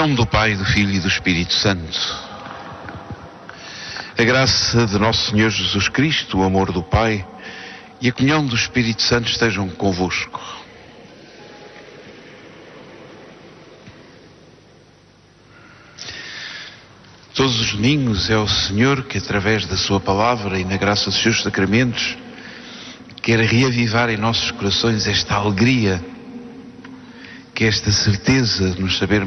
nome do Pai, do Filho e do Espírito Santo. A graça de nosso Senhor Jesus Cristo, o amor do Pai e a comunhão do Espírito Santo estejam convosco. Todos os domingos é o Senhor que, através da sua palavra e na graça dos seus sacramentos, quer reavivar em nossos corações esta alegria, que é esta certeza de nos sabermos